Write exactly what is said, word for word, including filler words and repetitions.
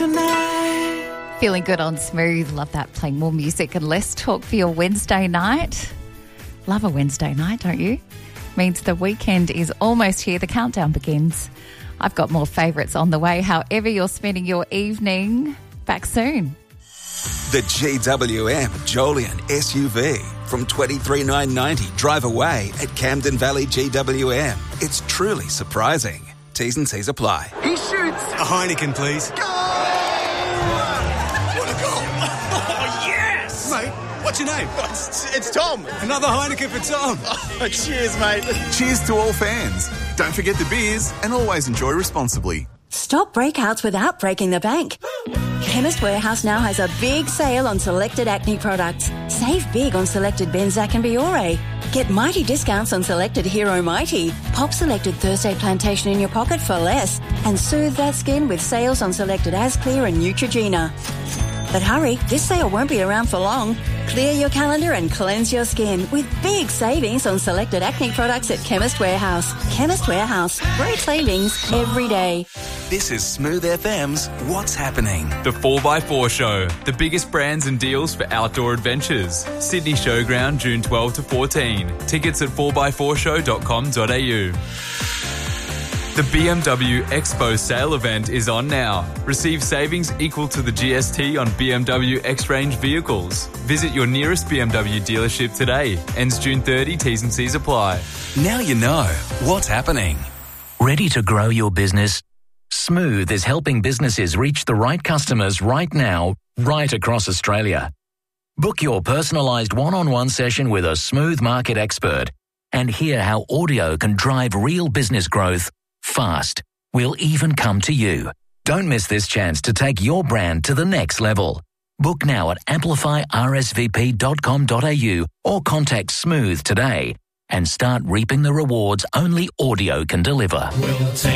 tonight. Feeling good on Smooth. Love that. Playing more music and less talk for your Wednesday night. Love a Wednesday night, don't you? Means the weekend is almost here. The countdown begins. I've got more favourites on the way. However you're spending your evening, back soon. The G W M Jolian S U V from twenty-three thousand nine hundred ninety dollars drive away at Camden Valley G W M. It's truly surprising. T's and C's apply. He shoots. A Heineken, please. Goal! What a goal. Oh, yes! Mate, what's your name? It's, it's Tom. Another Heineken for Tom. Oh, cheers, mate. Cheers to all fans. Don't forget the beers and always enjoy responsibly. Stop breakouts without breaking the bank. Chemist Warehouse now has a big sale on selected acne products. Save big on selected Benzac and Biore. Get mighty discounts on selected Hero Mighty. Pop selected Thursday Plantation in your pocket for less. And soothe that skin with sales on selected Asclear and Neutrogena. But hurry, this sale won't be around for long. Clear your calendar and cleanse your skin with big savings on selected acne products at Chemist Warehouse. Chemist Warehouse. Great savings every day. This is Smooth F M's What's Happening. The four by four Show, the biggest brands and deals for outdoor adventures. Sydney Showground, June twelfth to fourteen. Tickets at four by four show dot com dot a u. The B M W Expo sale event is on now. Receive savings equal to the G S T on B M W X-Range vehicles. Visit your nearest B M W dealership today. Ends June thirtieth, T's and C's apply. Now you know what's happening. Ready to grow your business? Smooth is helping businesses reach the right customers right now, right across Australia. Book your personalised one-on-one session with a Smooth market expert and hear how audio can drive real business growth fast. We'll even come to you. Don't miss this chance to take your brand to the next level. Book now at amplify r s v p dot com dot a u or contact Smooth today and start reaping the rewards only audio can deliver.